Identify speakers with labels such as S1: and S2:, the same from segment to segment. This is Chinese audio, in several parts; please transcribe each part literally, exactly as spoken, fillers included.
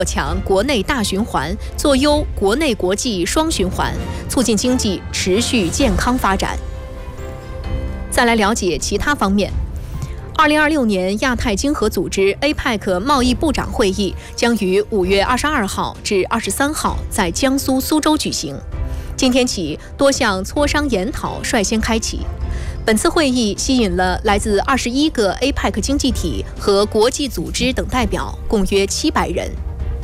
S1: 强国内大循环，做优国内国际双循环，促进经济持续健康发展。再来了解其他方面。二零二六年亚太经合组织 A P E C 贸易部长会议将于五月二十二号至二十三号在江苏苏州举行。今天起，多项磋商研讨率先开启。本次会议吸引了来自二十一个 A P E C 经济体和国际组织等代表，共约七百人。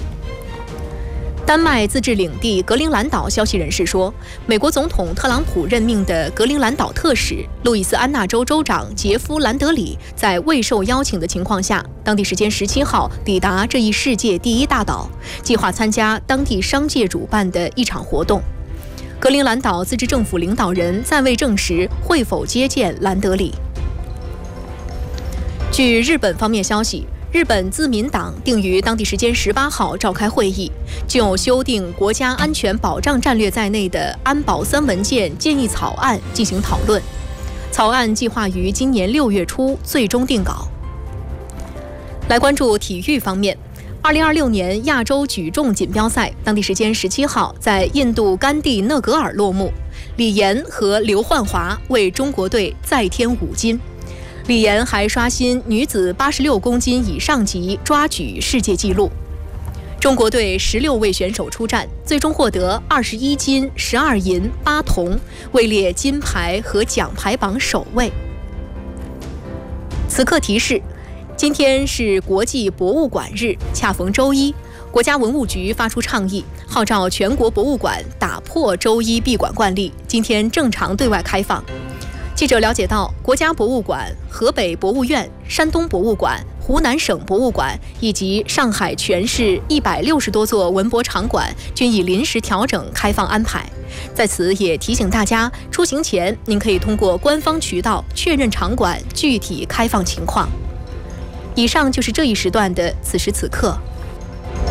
S1: 丹麦自治领地格陵兰岛消息人士说，美国总统特朗普任命的格陵兰岛特使路易斯安那州州长杰夫·兰德里在未受邀请的情况下，当地时间十七号抵达这一世界第一大岛，计划参加当地商界主办的一场活动。格陵兰岛自治政府领导人暂未证实会否接见兰德里。据日本方面消息，日本自民党定于当地时间十八号召开会议，就修订国家安全保障战略在内的安保三文件建议草案进行讨论。草案计划于今年六月初最终定稿。来关注体育方面，二零二六年亚洲举重锦标赛当地时间十七号在印度甘地讷格尔落幕，李岩和刘焕华为中国队再添五金。李岩还刷新女子八十六公斤以上级抓举世界纪录。中国队十六位选手出战，最终获得二十一金、十二银、八铜，位列金牌和奖牌榜首位。此刻提示：今天是国际博物馆日，恰逢周一，国家文物局发出倡议，号召全国博物馆打破周一闭馆惯例，今天正常对外开放。记者了解到，国家博物馆、河北博物院、山东博物馆、湖南省博物馆以及上海全市一百六十多座文博场馆均已临时调整开放安排。在此也提醒大家，出行前您可以通过官方渠道确认场馆具体开放情况。以上就是这一时段的此时此刻。